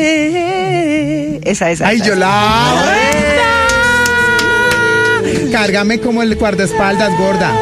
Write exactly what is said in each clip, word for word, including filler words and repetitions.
Esa, esa. Ay, esa, yo esa. la... Cárgame como el guardaespaldas, gorda.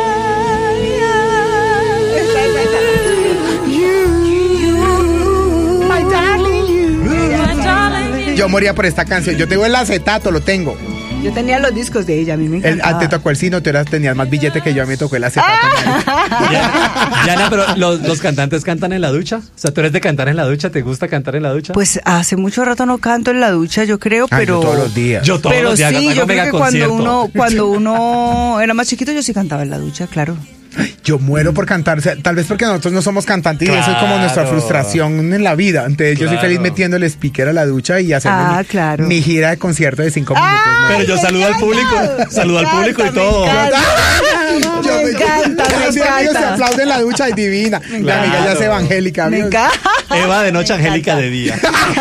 Yo moría por esta canción. Yo tengo el acetato, lo tengo. Yo tenía los discos de ella, a mí me El, encantaba. ah, te tocó el sino, tú eras, tenías más billete que yo, a mí me tocó el acetato. Ya- Yana, pero los, los cantantes cantan en la ducha. O sea, tú eres de cantar en la ducha, ¿te gusta cantar en la ducha? Pues hace mucho rato no canto en la ducha, yo creo, Ay, pero... yo todos los días. Yo todos pero los días sí, hago yo creo mega que cuando concierto. uno, cuando uno era más chiquito, yo sí cantaba en la ducha, claro. Yo muero por cantar, o sea, tal vez porque nosotros no somos cantantes y eso es como nuestra Claro. frustración en la vida. Entonces yo soy Claro. feliz metiendo el speaker a la ducha y haciendo Ah, mi, claro. mi gira de concierto de cinco minutos. ¿no? Pero yo me saludo al encanta. público, saludo al Me público y encanta, todo. me encanta. Yo Me encanta, me Así, amigos, se encanta. aplaude en la ducha y divina. La amiga ya es evangélica. Me amigos. encanta. Eva de noche, Me Angélica encanta. de día.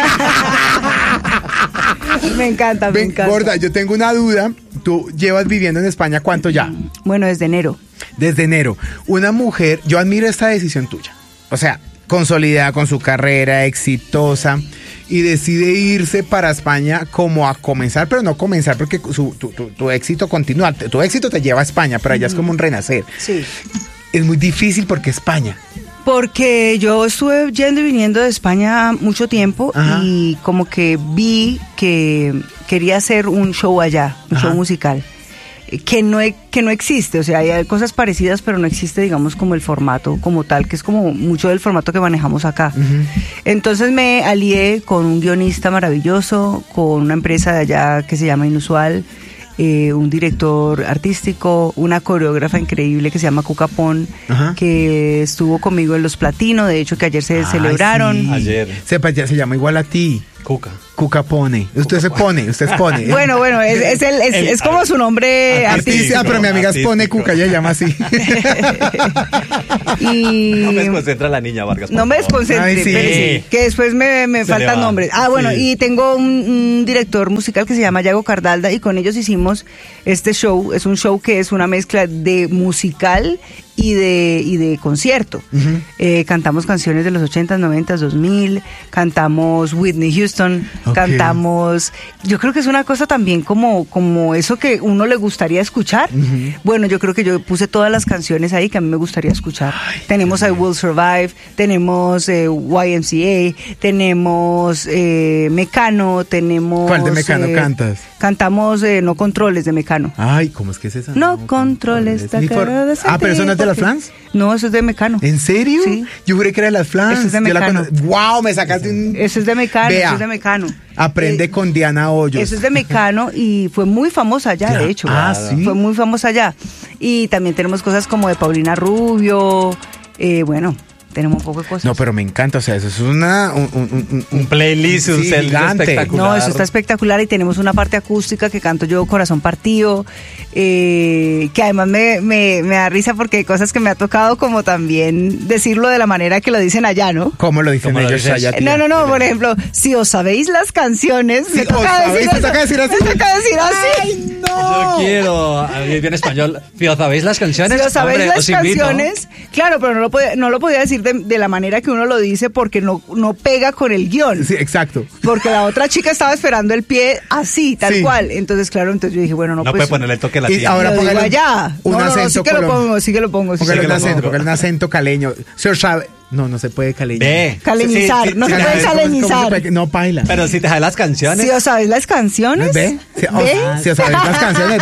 Me encanta, me Ven, encanta. gorda, yo tengo una duda. Tú llevas viviendo en España, ¿cuánto ya? Bueno, desde enero. Desde enero. Una mujer, yo admiro esta decisión tuya. O sea, consolidada con su carrera, exitosa, y decide irse para España como a comenzar, pero no comenzar porque su, tu, tu, tu éxito continúa. Tu éxito te lleva a España, pero allá es como un renacer. Sí. Es muy difícil porque España. Porque yo estuve yendo y viniendo de España mucho tiempo. Ajá. Y como que vi que quería hacer un show allá, un Ajá. show musical, eh, que no, e- que no existe. O sea, hay cosas parecidas, pero no existe, digamos, como el formato como tal, que es como mucho del formato que manejamos acá. Entonces me alié con un guionista maravilloso, con una empresa de allá que se llama Inusual, eh, un director artístico, una coreógrafa increíble que se llama Cuca Pon, Ajá. que estuvo conmigo en Los Platino, de hecho que ayer se Ay, celebraron. sí. Ayer. Sepa, ya se llama igual a ti. Cuca. Cuca pone. Usted se pone, usted pone. Bueno, bueno, es, es, el- es- El- es como su nombre artístico. artístico. Ah, pero mi amiga artístico. pone Cuca, ella llama así. Y No me desconcentra la niña, Vargas. por no me favor. desconcentre, Ay, sí. espérese, que después me, me Se le faltan va. nombres. Ah, bueno, Sí. y tengo un, un director musical que se llama Yago Cardalda y con ellos hicimos este show. Es un show que es una mezcla de musical y de, y de concierto. Eh, cantamos canciones de los ochentas, noventas, dos mil, cantamos Whitney Houston, Ok. cantamos... Yo creo que es una cosa también como, como eso que uno le gustaría escuchar. Bueno, yo creo que yo puse todas las canciones ahí que a mí me gustaría escuchar. tenemos I Will Survive, tenemos eh, Y M C A, tenemos eh, Mecano, tenemos... ¿Cuál de Mecano eh, cantas? Cantamos eh, No Controles de Mecano. Ay, ¿cómo es que es esa? No controles esta Ni for- cara de Ah, pero eso no es de las sentir, Flans. porque- No, eso es de Mecano. ¿En serio? Sí. Yo juré que era de las Flans. Eso es de Yo la Mecano. cono- Wow, me sacaste un... Eso es de Mecano, Vea, eso es de Mecano. Aprende Eh, con Diana Hoyos. Eso es de Mecano y fue muy famosa allá, Claro. de hecho. Ah, ¿sí? Fue muy famosa allá. Y también tenemos cosas como de Paulina Rubio, eh, bueno, tenemos un poco de cosas. No, pero me encanta, o sea, eso es una... Un, un, un- Un playlist, un Sí, set gigante. espectacular. No, eso está espectacular y tenemos una parte acústica que canto yo, Corazón Partido, eh, que además me, me, me da risa porque hay cosas que me ha tocado como también decirlo de la manera que lo dicen allá, ¿no? ¿Cómo lo dicen ¿Cómo lo ellos dicen? allá, tía? No, no, no, por ejemplo, si os sabéis las canciones, Sí, me os toca sabéis, decir te eso. toca decir así. Me toca decir así. ¡Ay, Yo no! quiero, a mí bien español. ¿Fío, sabéis las canciones? Si os sabéis Hombre, las os invito. canciones, claro, pero no lo podía, no lo podía decir de, de la manera que uno lo dice porque no, no pega con el guión. Sí, exacto. Porque la otra chica estaba esperando el pie así, tal Sí. cual. Entonces, claro, entonces yo dije, bueno, no, No pues... puede ponerle el toque Y latino. ahora lo digo póngale allá. un no, no, no, acento sí que lo colom- pongo, sí que lo pongo. Sí Póngale que un lo acento, pongo. póngale un acento caleño. Señor sabe... No, no se puede caleño. Ve. Calenizar, Sí, sí, no sí, se sí, puede sí, ¿Cómo- cómo se calenizar. puede- No, paila. Pero si te sabes las canciones. Si os sabéis las canciones, ¿Ve? Si, o- ¿ve? si os sabéis las canciones,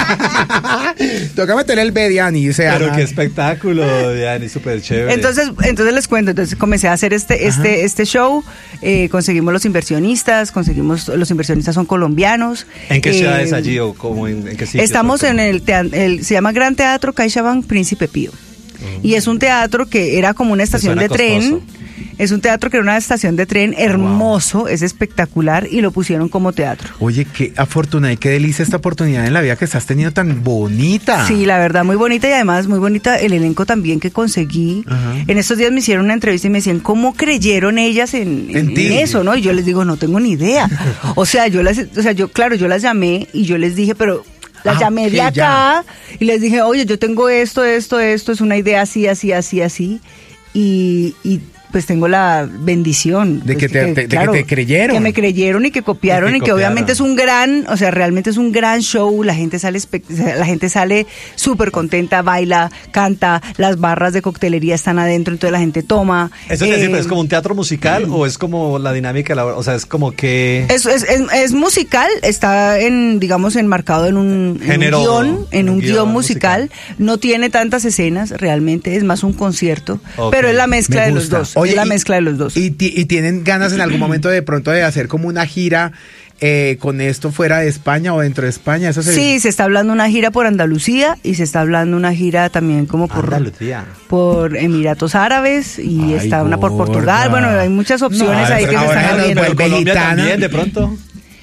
¿ve? Toca meter el B, Diani, o sea... Pero nada. qué espectáculo, Diani, súper chévere. Entonces, entonces les cuento, entonces comencé a hacer este, este, este show, eh, conseguimos los inversionistas, conseguimos, los inversionistas son colombianos. ¿En qué eh, ciudades allí o cómo, en, en qué sitios? Estamos o cómo? en el, tea- el, se llama Gran Teatro CaixaBank Príncipe Pío. Y es un teatro que era como una estación suena de tren. costoso. Es un teatro que era una estación de tren hermoso, es espectacular y lo pusieron como teatro. Oye, qué afortunada y qué delicia esta oportunidad en la vida que estás teniendo tan bonita. Sí, la verdad, muy bonita y además muy bonita el elenco también que conseguí. Ajá. En estos días me hicieron una entrevista y me decían, ¿cómo creyeron ellas en, En en ti. eso? ¿No? Y yo les digo, no tengo ni idea. O sea, yo las, o sea, yo, claro, yo las llamé y yo les dije, pero las Ah, llamé de ok, acá y les dije, oye, yo tengo esto, esto, esto, es una idea así, así, así, así. Y, y pues tengo la bendición. De pues, que te- de- de que te creyeron. Que me creyeron y que copiaron Y que y que obviamente es copiaron. un gran, o sea, realmente es un gran show. La gente sale, espe- la gente sale súper contenta, baila, canta, las barras de coctelería están adentro, entonces la gente toma. Eso es decir, Eh, pero ¿es como un teatro musical o es como la dinámica? de la- O sea, es como que... Es, es, es, es musical, está en, digamos, enmarcado en un, en Género, un guión, en en un un guión guión musical. No tiene tantas escenas, realmente es más un concierto, Ok, pero es la mezcla Me de los gusta. dos. Oye, es la y- mezcla de los dos. Y, ti- y tienen ganas en algún momento de pronto de hacer como una gira eh, con esto fuera de España o dentro de España. Eso se Sí, se está hablando una gira por Andalucía y se está hablando una gira también como por, Andalucía. por Emiratos Árabes y Ay, está una por gorda. Portugal. Bueno, hay muchas opciones No, ahí pero que se ahora están nos abriendo. Pero vuelve Colombia gitana. también, de pronto.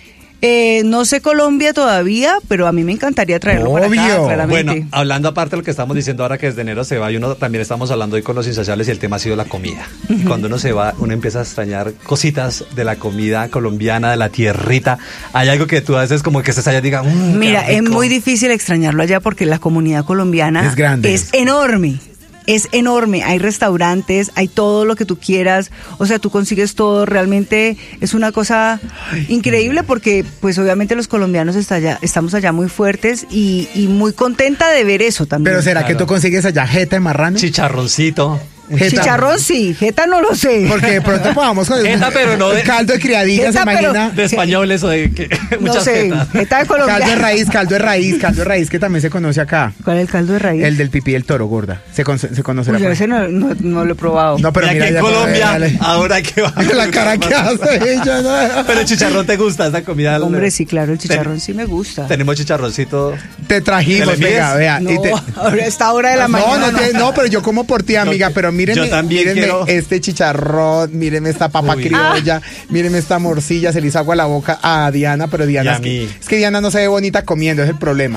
Eh, no sé Colombia todavía, pero a mí me encantaría traerlo para acá, Obvio. claramente. Bueno, hablando aparte de lo que estamos diciendo ahora que desde enero se va y uno también estamos hablando hoy con los insaciables y el tema ha sido la comida. Y cuando uno se va, uno empieza a extrañar cositas de la comida colombiana, de la tierrita. Hay algo que tú haces como que estés allá y digas, "Mm, qué Mira, es rico". muy difícil extrañarlo allá porque la comunidad colombiana Es grande. es enorme. Es enorme, hay restaurantes, hay todo lo que tú quieras, o sea, tú consigues todo, realmente es una cosa increíble porque pues obviamente los colombianos está allá, estamos allá muy fuertes y, y muy contenta de ver eso también. Pero ¿será que Claro. tú consigues allá jeta de marrano? Chicharroncito. Jeta. Chicharrón sí, jeta no lo sé. Porque de pronto podamos con Jeta, pero no de- caldo de criadillas, ¿se Jeta, pero- imagina? De español eso de que No muchas sé, jetas. jeta de Caldo de Colombia. raíz, caldo de raíz, caldo de raíz que también se conoce acá. ¿Cuál es el caldo de raíz? El del pipí del toro, gorda. Se, con- se conocerá. Uy, yo por- ese no, no, no lo he probado. No, pero y aquí mira, en ya- Colombia, dale. ahora que va. La cara que hace ella, ¿no? Pero el chicharrón te gusta, esta comida. Hombre, sí, claro, el chicharrón sí me gusta. Tenemos chicharroncito. Te trajimos, ¿Te le venga, mides? vea. No, y te- ahora a esta hora de la No, mañana. no, te- no, pero yo como por ti, amiga, Yo- pero mírenme, yo también mírenme quiero- este chicharrón, mírenme esta papa Uy. criolla, mírenme esta morcilla, se le hizo agua a la boca a Diana, pero Diana Y a es que, mí. es que Diana no se ve bonita comiendo, es el problema.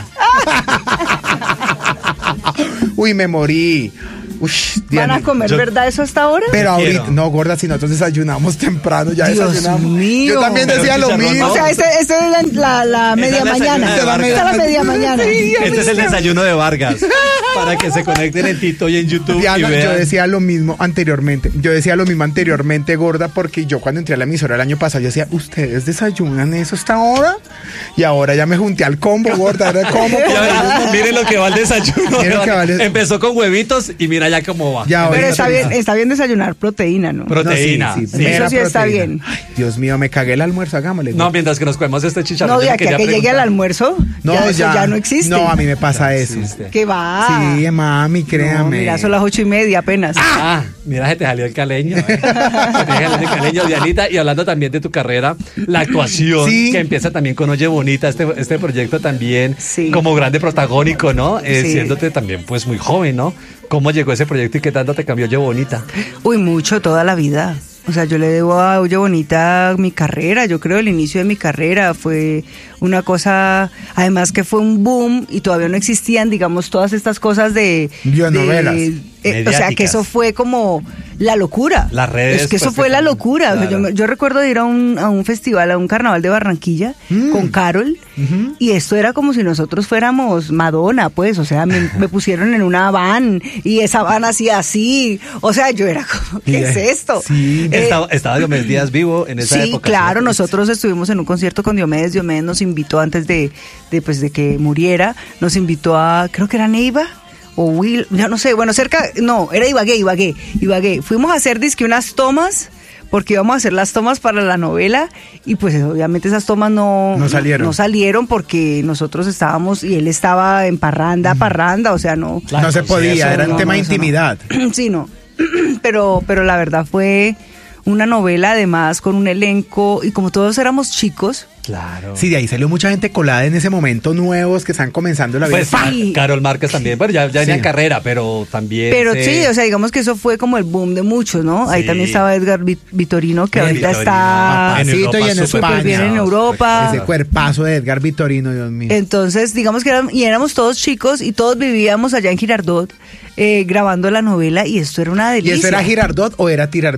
Uy, me morí. Uy, ¿Van Diana. a comer yo- verdad eso hasta ahora? Pero ahorita, Quiero. no, gorda, si nosotros desayunamos temprano, ya Dios desayunamos. mío. Yo también Pero decía lo chicharrón, mismo. ¿no? O sea, este, este es la, la, la media es la mañana. desayuno de Esta Vargas. es la media mañana. Este es el desayuno de Vargas. Para que se conecten en Tito y en YouTube Diana, y yo vean. decía lo mismo anteriormente. Yo decía lo mismo anteriormente, gorda, porque yo cuando entré a la emisora el año pasado, yo decía, ¿ustedes desayunan eso hasta ahora? Y ahora ya me junté al combo, gorda. Ahora como. Ya, miren lo que va el desayuno. Miren lo que va el des- Empezó con huevitos y mira ya cómo va. Ya, Pero oiga, está bien, está bien desayunar proteína, ¿no? Pro- proteína. No, sí, sí, Sí. mera Eso sí está proteína. bien. Ay, Dios mío, me cagué el almuerzo, hagámosle. No, mientras que nos comemos este chicharrón. No, de yo aquí a quería que llegue al preguntar. almuerzo, No, ya, eso ya no existe. No, a mí me pasa Ya eso. existe. ¿Qué va? Sí, mami, No, créame. mira, son las ocho y media apenas. Ah, mira, se te salió el caleño. ¿eh? Se te salió el caleño, Dianita. Y hablando también de tu carrera, la actuación, Sí. que empieza también con Oye Bonita, este, este proyecto también Sí. como grande protagónico, ¿no? Eh, Sí. Siéndote también pues muy joven, ¿no? ¿Cómo llegó ese proyecto y qué tanto te cambió Oye Bonita? Uy, mucho, toda la vida. O sea, yo le debo a Oye Bonita mi carrera, yo creo el inicio de mi carrera fue una cosa, además que fue un boom y todavía no existían, digamos, todas estas cosas de... Bionovelas. de- eh, o sea, que Mediáticas. eso fue como la locura. Las redes, Es que eso pues, fue que la también, locura. O sea, claro. yo, me- yo recuerdo de ir a un, a un festival, a un carnaval de Barranquilla Mm. con Carol y esto era como si nosotros fuéramos Madonna, pues, o sea, me, me pusieron en una van y esa van hacía así, o sea, yo era como, ¿qué Y, es eh, esto? sí. Eh, estaba, estaba Diomedes Díaz vivo en esa sí, época. claro, ¿sí? nosotros estuvimos en un concierto con Diomedes, Diomedes nos invitó antes de, de, pues, de que muriera, nos invitó a, creo que era Neiva o Will, ya no sé, bueno, cerca, no, era Ibagué, Ibagué, Ibagué. Fuimos a hacer disque unas tomas, porque íbamos a hacer las tomas para la novela, y pues obviamente esas tomas no, No salieron. no salieron porque nosotros estábamos, y él estaba en parranda, parranda, o sea, no. No se podía, eso era un no, tema de no, eso no. intimidad. Sí, no. pero, pero la verdad fue una novela además con un elenco y como todos éramos chicos, Claro. Sí, de ahí salió mucha gente colada en ese momento, nuevos que están comenzando la vida. Pues ¡Pah! Ca- Carol Márquez también, bueno, ya, ya venía Sí. en carrera, pero también. pero se- sí, o sea, digamos que eso fue como el boom de muchos, ¿no? Ahí Sí. también estaba Edgar Vi- Vitorino, que Bien, ahorita Vitorino, está papá, en Papacito Europa, y en súper España. bien en premiado, Europa. Ese cuerpazo de Edgar Vitorino, Dios mío. Entonces, digamos que eran, y éramos todos chicos y todos vivíamos allá en Girardot eh, grabando la novela y esto era una ¿Y delicia. eso era Girardot o era Tirardot?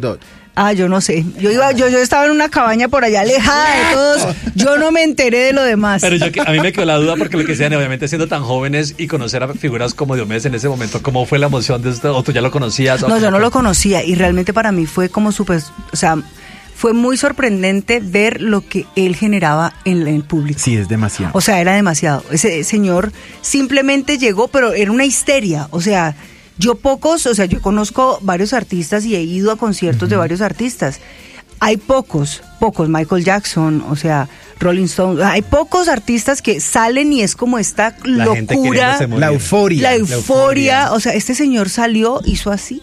Ah, yo no sé. Yo iba, yo, yo estaba en una cabaña por allá alejada de todos. Yo no me enteré de lo demás. Pero yo, a mí me quedó la duda porque lo que decían, obviamente siendo tan jóvenes y conocer a figuras como Diomedes en ese momento, ¿cómo fue la emoción de esto? ¿O tú ya lo conocías? No, yo no lo conocía y realmente para mí fue como súper, o sea, fue muy sorprendente ver lo que él generaba en el público. Sí, es demasiado. O sea, era demasiado. Ese señor simplemente llegó, pero era una histeria, o sea... Yo pocos, o sea, yo conozco varios artistas y he ido a conciertos uh-huh. de varios artistas. Hay pocos, pocos, Michael Jackson, o sea, Rolling Stone, hay pocos artistas que salen y es como esta la locura, la euforia. La euforia, la euforia, o sea, este señor salió, hizo así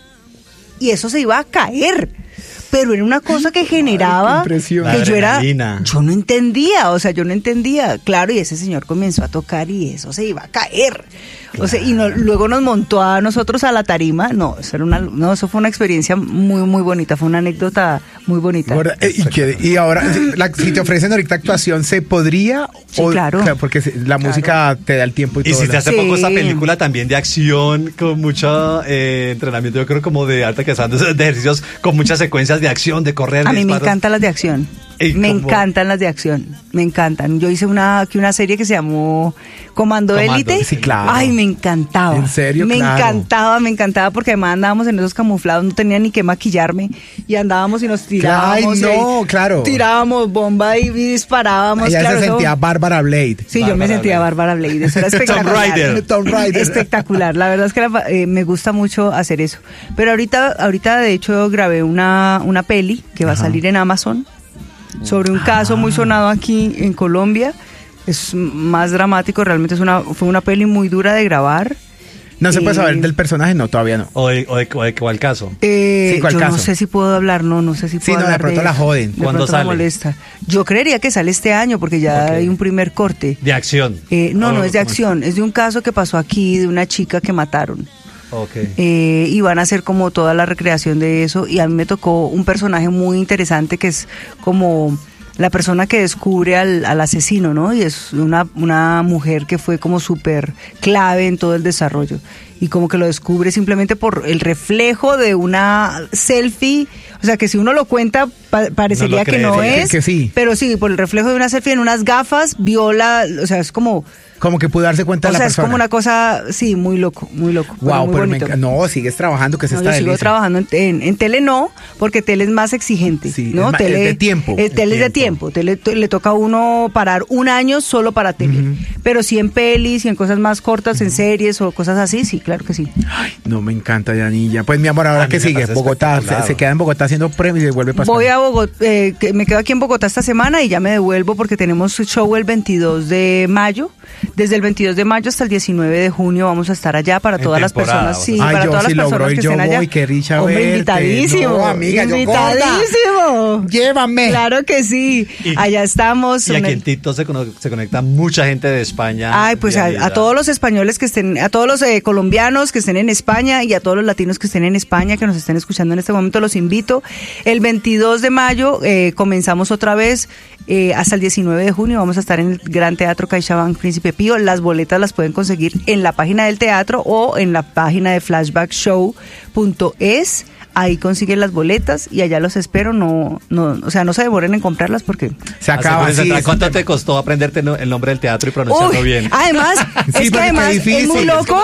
y eso se iba a caer. Pero era una cosa que generaba Ay, que yo era, yo no entendía, o sea, yo no entendía, claro, y ese señor comenzó a tocar y eso se iba a caer. Claro. O sea, y no, luego nos montó a nosotros a la tarima. No, eso era una, no, eso fue una experiencia muy, muy bonita. Fue una anécdota muy bonita. Ahora, ¿y, qué, y ahora, la, si te ofrecen ahorita actuación, ¿se podría? Sí, o, claro. claro. Porque la música claro. te da el tiempo y, y todo. Y si te hace sí. poco esa película también de acción, con mucho eh, entrenamiento, yo creo como de alta que están de ejercicios, con muchas secuencias de acción, de correr. A mí disparos. me encantan las de acción. Me como... encantan las de acción, me encantan. Yo hice una aquí una serie que se llamó Comando Élite. Sí, claro. Ay, me encantaba. ¿En serio? Me claro. encantaba, me encantaba porque además andábamos en esos camuflados, no tenía ni que maquillarme y andábamos y nos tirábamos. Ay, no, y claro. Tirábamos bomba y disparábamos. Ella claro, se sentía eso... Bárbara Blade. Sí, Bárbara yo me sentía Blade. Bárbara Blade. Eso era espectacular. Tom Rider. Tom Rider. Espectacular. La verdad es que la, eh, me gusta mucho hacer eso. Pero ahorita, ahorita de hecho grabé una, una peli que va Ajá. a salir en Amazon. Sobre un caso ah. muy sonado aquí en Colombia. Es más dramático, realmente es una fue una peli muy dura de grabar. ¿No se puede saber del personaje? No, todavía no. ¿O de, o de, o de cuál caso? Eh, sí, ¿cuál yo caso? no sé si puedo hablar, no, no sé si puedo sí, no, hablar de pronto de la joden. De ¿Cuándo pronto sale? Me molesta. Yo creería que sale este año porque ya okay. hay un primer corte. ¿De acción? Eh, no, oh, no es de acción, es de un caso que pasó aquí de una chica que mataron. Okay. Eh, y van a hacer como toda la recreación de eso y a mí me tocó un personaje muy interesante que es como... la persona que descubre al, al asesino, ¿no? Y es una, una mujer que fue como súper clave en todo el desarrollo. Y como que lo descubre simplemente por el reflejo de una selfie. O sea, que si uno lo cuenta, pa- parecería no que no es. Que, que sí. Pero sí, por el reflejo de una selfie en unas gafas, viola, o sea, es como... Como que pudo darse cuenta o de la sea, persona. es como una cosa, sí, muy loco, muy loco. Wow, muy pero me bonito. enc- no, sigues trabajando, que es no, esta yo sigo delicia. trabajando en, en, en tele no, porque tele es más exigente. Sí, ¿no? es, ma- tele, es de tiempo. Eh, tele es de tiempo, tele to- le toca a uno parar un año solo para tele. Uh-huh. Pero sí en pelis y en cosas más cortas, uh-huh. en series o cosas así, sí, claro que sí. Ay, no, me encanta, Yanilla. Pues mi amor, ahora que sigue, Bogotá, se, se queda en Bogotá haciendo premios y se vuelve para Voy a Bogotá, eh, que me quedo aquí en Bogotá esta semana y ya me devuelvo porque tenemos show el veintidós de mayo. Desde el veintidós de mayo hasta el diecinueve de junio vamos a estar allá para en todas las personas, sí, Ay, para yo, todas si las personas logro, que yo estén allá. voy, qué richa Hombre, verte. invitadísimo. No, amiga, invitadísimo. Yo Llévame. Claro que sí. Y, allá estamos. Y aquí en TikTok se, cono- se conecta mucha gente de España. Ay, pues a, a todos los españoles que estén, a todos los eh, colombianos que estén en España y a todos los latinos que estén en España, que nos estén escuchando en este momento, los invito. El veintidós de mayo eh, comenzamos otra vez. Eh, hasta el diecinueve de junio vamos a estar en el Gran Teatro CaixaBank Príncipe Pío. Las boletas las pueden conseguir en la página del teatro o en la página de flashback show punto es. Ahí consiguen las boletas y allá los espero. No, no, o sea, no se demoren en comprarlas porque se acaba. Sí, ¿cuánto te costó aprenderte el nombre del teatro y pronunciarlo Uy, bien? Además, sí, es que además es muy loco.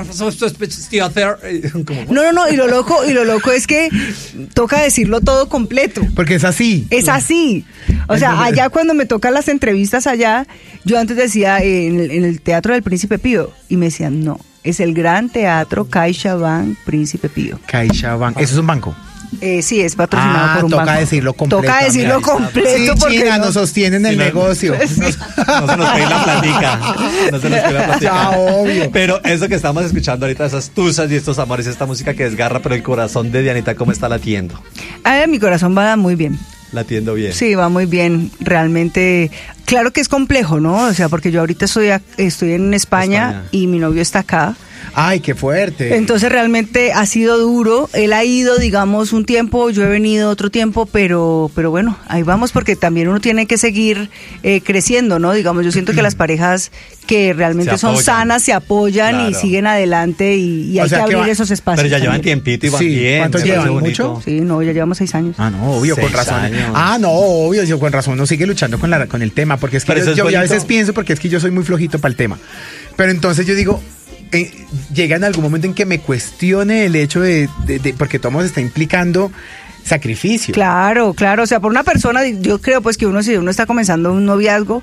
No, no, no, y lo loco, y lo loco es que toca decirlo todo completo. Porque es así. Es así. O sea, allá cuando me tocan las entrevistas allá, yo antes decía eh, en, el, en el Teatro del Príncipe Pío y me decían, no, es el Gran Teatro CaixaBank Príncipe Pío. CaixaBank, ¿eso es un banco? Eh, sí, es patrocinado ah, por un toca banco. decirlo completo. Toca decirlo completo sí, porque China, no, nos sostienen el sí, negocio. No, no, no se nos cae la platica. No se nos cae la platica. Ya, obvio. Pero eso que estamos escuchando ahorita, esas tusas y estos amores, esta música que desgarra, pero el corazón de Dianita, ¿cómo está latiendo? Ay, mi corazón va muy bien. Latiendo bien. Sí, va muy bien. Realmente, claro que es complejo, ¿no? O sea, porque yo ahorita estoy, a, estoy en España, España y mi novio está acá. Ay, qué fuerte. Entonces realmente ha sido duro. Él ha ido, digamos, un tiempo, yo he venido otro tiempo, pero, pero bueno, ahí vamos porque también uno tiene que seguir eh, creciendo, ¿no? Digamos, yo siento que las parejas que realmente son sanas se apoyan claro. y siguen adelante y, y hay que abrir que va, esos espacios. Pero ya también. llevan tiempito y van sí, bien. ¿Cuánto llevan? ¿Mucho? Sí, no, ya llevamos seis años. Ah, no, obvio, seis con razón. Años. Ah, no, obvio, yo con razón. Uno sigue luchando con, la, con el tema, porque es que yo, yo, yo a veces pienso, porque es que yo soy muy flojito para el tema. Pero entonces yo digo, eh, llega en algún momento en que me cuestione el hecho de, de, de porque todo se está implicando sacrificio. Claro, claro, o sea, por una persona, yo creo pues que uno si uno está comenzando un noviazgo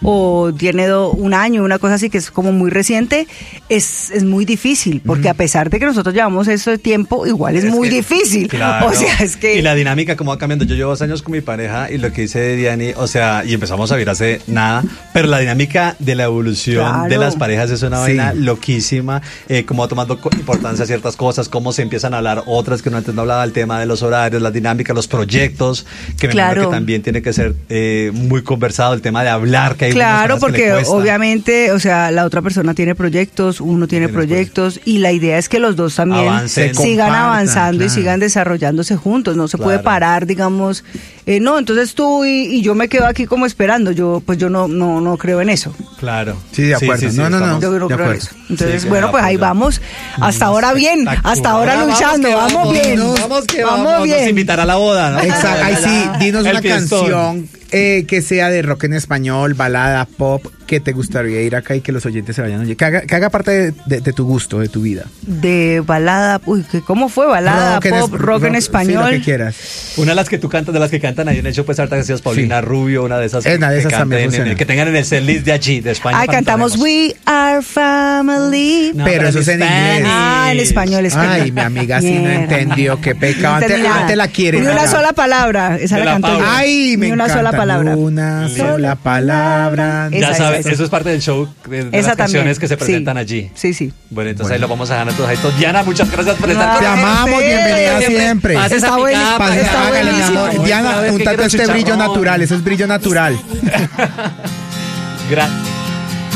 o tiene do, un año, una cosa así que es como muy reciente, es, es muy difícil, porque uh-huh. a pesar de que nosotros llevamos ese tiempo, igual es, es muy que, difícil. Claro. O sea, es que... Y la dinámica cómo va cambiando. Yo llevo dos años con mi pareja y lo que dice Diani, o sea, y empezamos a vivir hace nada, pero la dinámica de la evolución claro. de las parejas es una sí. vaina loquísima, eh, cómo va tomando importancia ciertas cosas, cómo se empiezan a hablar otras que no antes no hablaba, el tema de los horarios, las dinámicas, los proyectos, que me claro. imagino que también tiene que ser eh, muy conversado, el tema de hablar, que hay claro, porque obviamente, o sea, la otra persona tiene proyectos, uno tiene proyectos pues. y la idea es que los dos también Avancen. sigan avanzando claro. y sigan desarrollándose juntos, no se claro. puede parar, digamos, eh, no, entonces tú y, y yo me quedo aquí como esperando, yo pues yo no no no creo en eso. Claro. Sí, de acuerdo. Sí, sí, sí, no, no, no. Yo no de creo en eso. Entonces, sí, bueno, pues ahí vamos, hasta ahora bien, hasta ahora luchando, vamos, vamos bien. Vamos que vamos, vamos bien. Nos invitará a la boda, ¿no? Exacto. Ay, sí, dinos El una fiestón. canción eh, que sea de rock en español, balada, pop, que te gustaría ir acá y que los oyentes se vayan a oír. Que haga, que haga parte de, de, de tu gusto, de tu vida. De balada, uy, ¿cómo fue? Balada, rock pop, en, rock, rock en español. Sí, lo que quieras. Una de las que tú cantas, de las que cantan ahí en el show, pues harta canciones, Paulina sí. Rubio, una de esas. Es una de esas también en, en, que tengan en el setlist de allí, de España. Ah, cantamos We Are Family. No, pero, pero eso es en inglés. Ah, en español. Es Ay, mi amiga sí no entendió. Qué pecado. Antes, antes la quiere. Ni una sola palabra. Esa la, la cantó yo. Ay, me Ni una encanta. sola palabra. Una sola palabra. Ya sabes, eso es parte del show de, de las canciones que se presentan sí. allí. Sí, sí. Bueno, entonces bueno. ahí lo vamos a dejar todos ahí. Diana, muchas gracias por estar con nosotros. Te amamos, bienvenida siempre. Está buenísimo. Diana, un tanto este brillo natural, eso es brillo natural. Gracias.